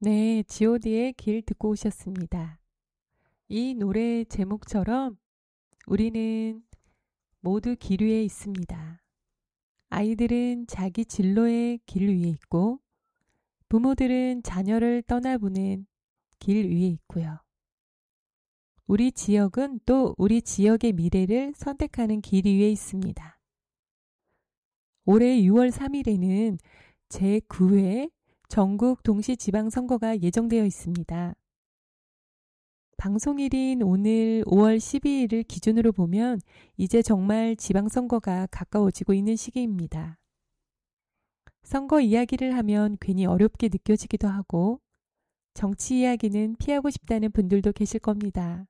네, god의 길 듣고 오셨습니다. 이 노래 제목처럼 우리는 모두 길 위에 있습니다. 아이들은 자기 진로의 길 위에 있고 부모들은 자녀를 떠나보낸 길 위에 있고요. 우리 지역은 또 우리 지역의 미래를 선택하는 길 위에 있습니다. 올해 6월 3일에는 제9회 전국 동시지방선거가 예정되어 있습니다. 방송일인 오늘 5월 12일을 기준으로 보면 이제 정말 지방선거가 가까워지고 있는 시기입니다. 선거 이야기를 하면 괜히 어렵게 느껴지기도 하고 정치 이야기는 피하고 싶다는 분들도 계실 겁니다.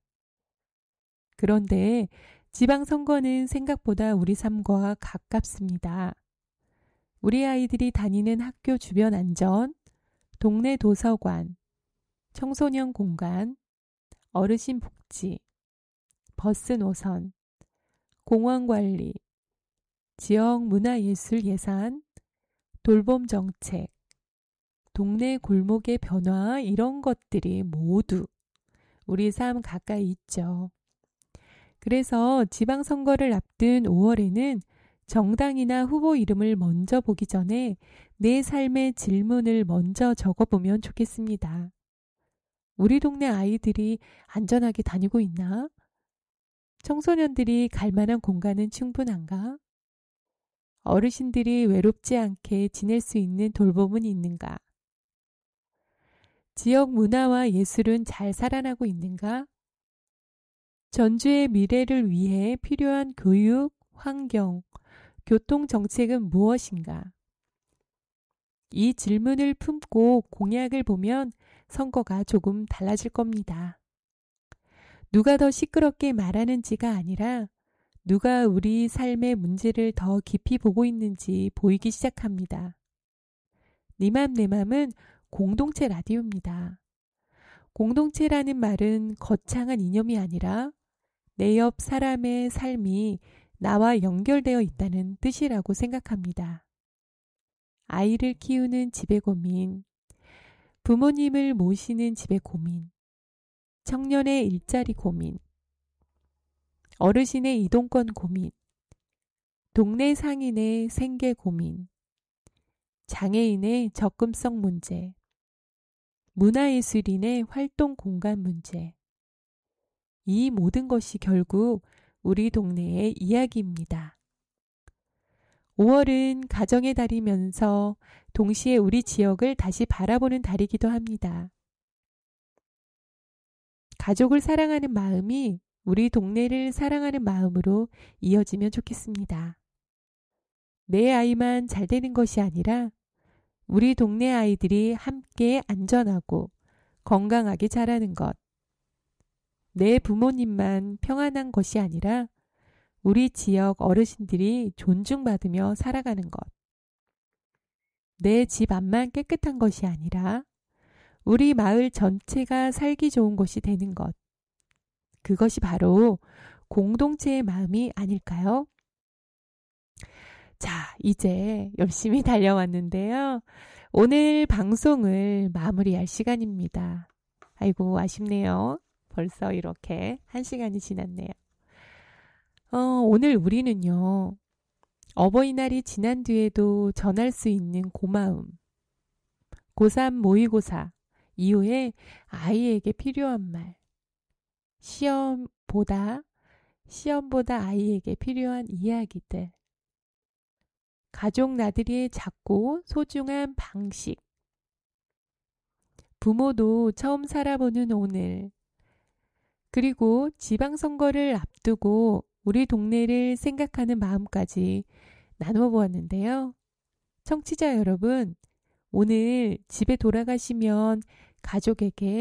그런데 지방선거는 생각보다 우리 삶과 가깝습니다. 우리 아이들이 다니는 학교 주변 안전, 동네 도서관, 청소년 공간, 어르신 복지, 버스 노선, 공원 관리, 지역 문화예술 예산, 돌봄 정책, 동네 골목의 변화 이런 것들이 모두 우리 삶 가까이 있죠. 그래서 지방선거를 앞둔 5월에는 정당이나 후보 이름을 먼저 보기 전에 내 삶의 질문을 먼저 적어보면 좋겠습니다. 우리 동네 아이들이 안전하게 다니고 있나? 청소년들이 갈 만한 공간은 충분한가? 어르신들이 외롭지 않게 지낼 수 있는 돌봄은 있는가? 지역 문화와 예술은 잘 살아나고 있는가? 전주의 미래를 위해 필요한 교육, 환경, 교통 정책은 무엇인가? 이 질문을 품고 공약을 보면 선거가 조금 달라질 겁니다. 누가 더 시끄럽게 말하는지가 아니라 누가 우리 삶의 문제를 더 깊이 보고 있는지 보이기 시작합니다. 니맘 내맘은 공동체 라디오입니다. 공동체라는 말은 거창한 이념이 아니라 내 옆 사람의 삶이 나와 연결되어 있다는 뜻이라고 생각합니다. 아이를 키우는 집의 고민, 부모님을 모시는 집의 고민, 청년의 일자리 고민, 어르신의 이동권 고민, 동네 상인의 생계 고민, 장애인의 접근성 문제, 문화예술인의 활동 공간 문제. 이 모든 것이 결국 우리 동네의 이야기입니다. 5월은 가정의 달이면서 동시에 우리 지역을 다시 바라보는 달이기도 합니다. 가족을 사랑하는 마음이 우리 동네를 사랑하는 마음으로 이어지면 좋겠습니다. 내 아이만 잘 되는 것이 아니라 우리 동네 아이들이 함께 안전하고 건강하게 자라는 것. 내 부모님만 평안한 것이 아니라 우리 지역 어르신들이 존중받으며 살아가는 것. 내 집 앞만 깨끗한 것이 아니라 우리 마을 전체가 살기 좋은 곳이 되는 것. 그것이 바로 공동체의 마음이 아닐까요? 자, 이제 열심히 달려왔는데요. 오늘 방송을 마무리할 시간입니다. 아이고, 아쉽네요. 벌써 이렇게 1시간이 지났네요. 오늘 우리는요. 어버이날이 지난 뒤에도 전할 수 있는 고마움. 고3 모의고사 이후에 아이에게 필요한 말. 시험보다 아이에게 필요한 이야기들. 가족 나들이의 작고 소중한 방식. 부모도 처음 살아보는 오늘. 그리고 지방선거를 앞두고 우리 동네를 생각하는 마음까지 나누어 보았는데요. 청취자 여러분, 오늘 집에 돌아가시면 가족에게